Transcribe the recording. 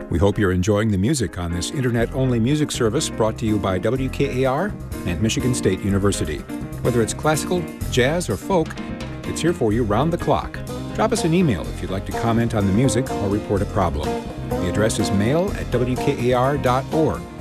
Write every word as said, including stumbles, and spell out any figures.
We hope you're enjoying the music on this internet-only music service brought to you by W K A R and Michigan State University. Whether it's classical, jazz, or folk, it's here for you round the clock. Drop us an email if you'd like to comment on the music or report a problem. The address is mail at W K A R dot org.